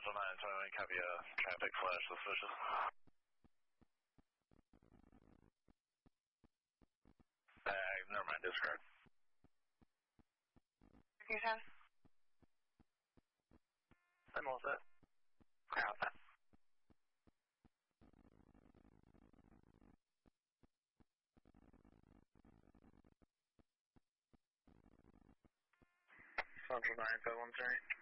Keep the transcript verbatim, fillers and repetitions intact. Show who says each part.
Speaker 1: Central nine twenty-one, copy a traffic flash suspicious. Uh, never mind, discard.
Speaker 2: You ten?
Speaker 3: I'm all set.
Speaker 2: Clear out that.
Speaker 3: Central nine five one three.